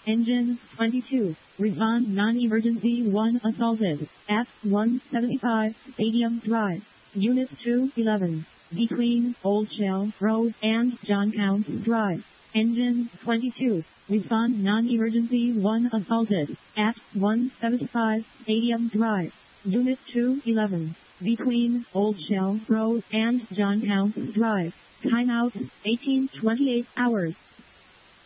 Engine 22. Respond non-emergency 1 assaulted. At 175 Stadium Drive. Unit 211. Between Old Shell Road and John Counts Drive. Engine 22. Respond non-emergency 1 assaulted. At 175 Stadium Drive. Unit 211. Between Old Shell Road and John Counts Drive. Timeout 18:28 hours.